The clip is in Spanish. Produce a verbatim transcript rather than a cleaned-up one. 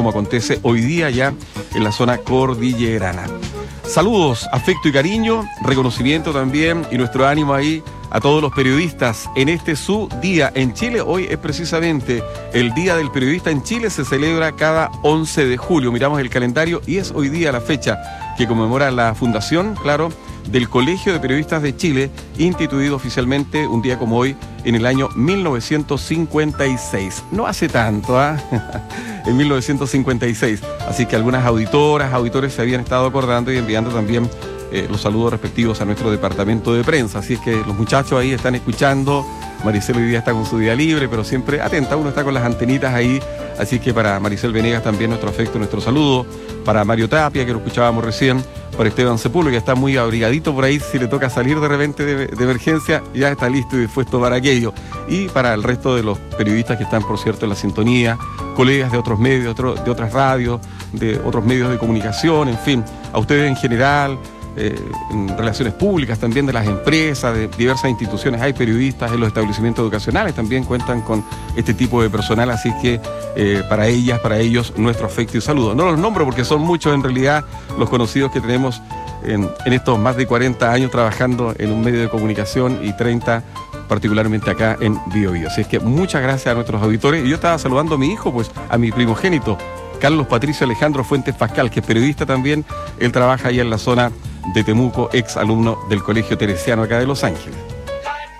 como acontece hoy día ya en la zona cordillerana. Saludos, afecto y cariño, reconocimiento también y nuestro ánimo ahí a todos los periodistas en este su día en Chile. Hoy es precisamente el Día del Periodista en Chile, se celebra cada once de julio. Miramos el calendario y es hoy día la fecha que conmemora la fundación, claro, del Colegio de Periodistas de Chile, instituido oficialmente un día como hoy en el año mil novecientos cincuenta y seis. No hace tanto, ¿ah? ¿eh? En mil novecientos cincuenta y seis. Así que algunas auditoras, auditores se habían estado acordando y enviando también eh, los saludos respectivos a nuestro departamento de prensa. Así es que los muchachos ahí están escuchando. Maricel hoy día está con su día libre, pero siempre atenta, uno está con las antenitas ahí. Así que para Maricel Venegas también nuestro afecto, nuestro saludo. Para Mario Tapia, que lo escuchábamos recién. Para Esteban Sepúlveda, que está muy abrigadito por ahí, si le toca salir de repente de, de emergencia, ya está listo y dispuesto para aquello. Y para el resto de los periodistas que están, por cierto, en la sintonía, colegas de otros medios, otro, de otras radios, de otros medios de comunicación, en fin, a ustedes en general, eh, en relaciones públicas también de las empresas, de diversas instituciones, hay periodistas en los establecimientos educacionales, también cuentan con este tipo de personal, así que eh, para ellas, para ellos, nuestro afecto y saludo. No los nombro porque son muchos en realidad los conocidos que tenemos en, en estos más de cuarenta años trabajando en un medio de comunicación y treinta particularmente acá en Bio Bio. Así es que muchas gracias a nuestros auditores. Y yo estaba saludando a mi hijo, pues a mi primogénito, Carlos Patricio Alejandro Fuentes Pascal, que es periodista también. Él trabaja ahí en la zona de Temuco, ex alumno del Colegio Teresiano acá de Los Ángeles.